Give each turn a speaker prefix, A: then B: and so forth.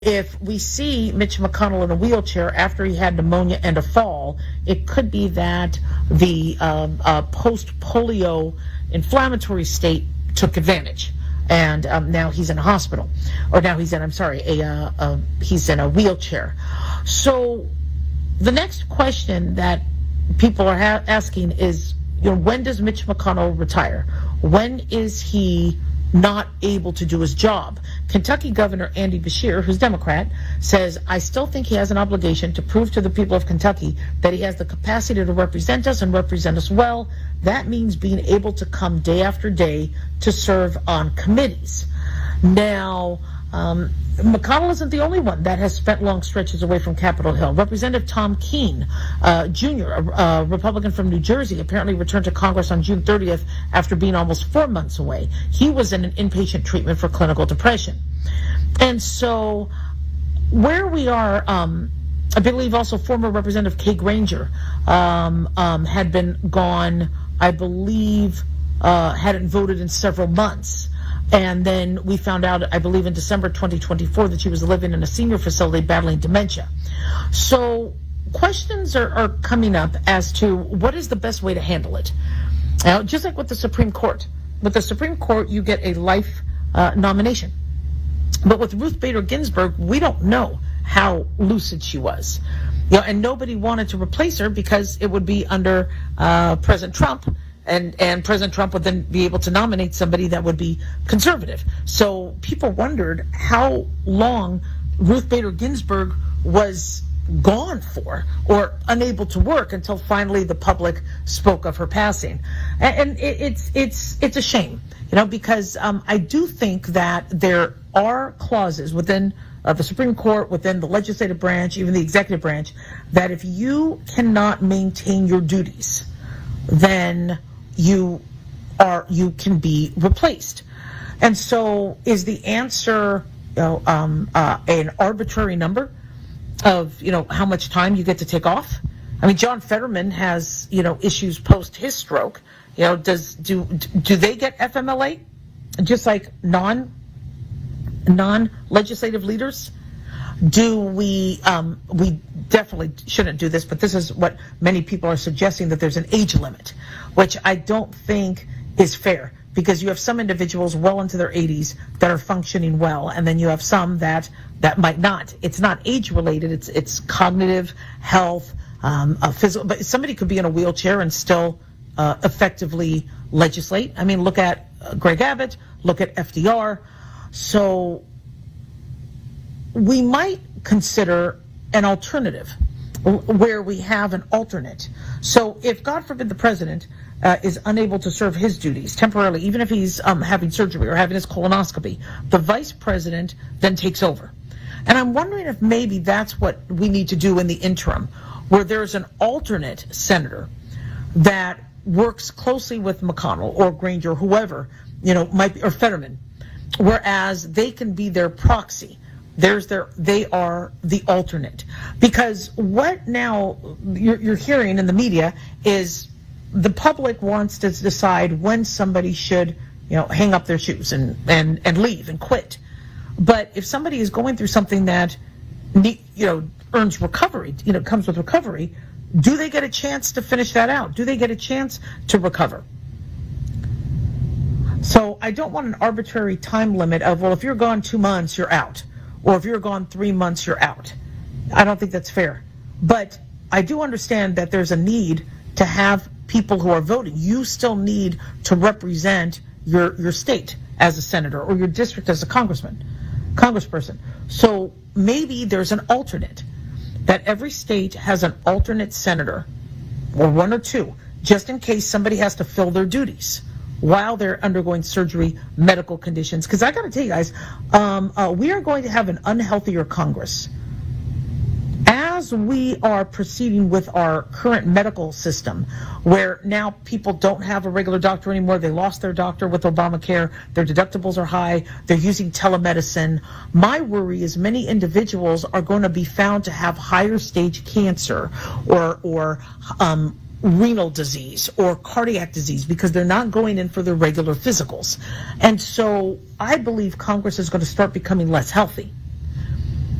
A: if we see Mitch McConnell in a wheelchair after he had pneumonia and a fall, it could be that the post-polio inflammatory state took advantage. And now he's in a hospital, or now he's in, he's in a wheelchair. So the next question that people are asking is, when does Mitch McConnell retire? When is he not able to do his job? Kentucky Governor Andy Beshear, who's Democrat, says, I still think he has an obligation to prove to the people of Kentucky that he has the capacity to represent us and represent us well. That means being able to come day after day to serve on committees. Now, McConnell isn't the only one that has spent long stretches away from Capitol Hill. Representative Tom Keene, Jr., a Republican from New Jersey, apparently returned to Congress on June 30th after being almost 4 months away. He was in an inpatient treatment for clinical depression. And so where we are, I believe also former Representative Kay Granger had been gone, I believe, hadn't voted in several months. And then we found out, I believe in December 2024, that she was living in a senior facility battling dementia. So questions are coming up as to what is the best way to handle it. Now, just like with the Supreme Court. With the Supreme Court, you get a life nomination. But with Ruth Bader Ginsburg, we don't know how lucid she was. And nobody wanted to replace her because it would be under President Trump. And President Trump would then be able to nominate somebody that would be conservative. So people wondered how long Ruth Bader Ginsburg was gone for or unable to work until finally the public spoke of her passing. And it's a shame, because I do think that there are clauses within the Supreme Court, within the legislative branch, even the executive branch, that if you cannot maintain your duties, then you can be replaced. And so is the answer an arbitrary number of how much time you get to take off? I mean, John Fetterman has issues post his stroke. Do they get FMLA just like non-legislative leaders? We definitely shouldn't do this, but this is what many people are suggesting, that there's an age limit, which I don't think is fair, because you have some individuals well into their 80s that are functioning well, and then you have some that might not. It's not age related, it's cognitive, health, physical, but somebody could be in a wheelchair and still effectively legislate. I mean, look at Greg Abbott, look at FDR. So we might consider an alternative where we have an alternate. So if, God forbid, the president is unable to serve his duties temporarily, even if he's having surgery or having his colonoscopy, the vice president then takes over. And I'm wondering if maybe that's what we need to do in the interim, where there's an alternate senator that works closely with McConnell or Granger, whoever, might be, or Fetterman, whereas they can be their proxy. They are the alternate. Because what now you're hearing in the media is the public wants to decide when somebody should, hang up their shoes and leave and quit. But if somebody is going through something that, earns recovery, comes with recovery, do they get a chance to finish that out? Do they get a chance to recover? So I don't want an arbitrary time limit of, well, if you're gone 2 months, you're out. Or if you're gone 3 months, you're out. I don't think that's fair. But I do understand that there's a need to have people who are voting. You still need to represent your state as a senator or your district as a congressperson. So maybe there's an alternate, that every state has an alternate senator, or one or two, just in case somebody has to fill their duties while they're undergoing surgery, medical conditions. Because I got to tell you guys, we are going to have an unhealthier Congress. As we are proceeding with our current medical system, where now people don't have a regular doctor anymore, they lost their doctor with Obamacare, their deductibles are high, they're using telemedicine. My worry is many individuals are going to be found to have higher stage cancer or renal disease or cardiac disease because they're not going in for their regular physicals. And so I believe Congress is going to start becoming less healthy.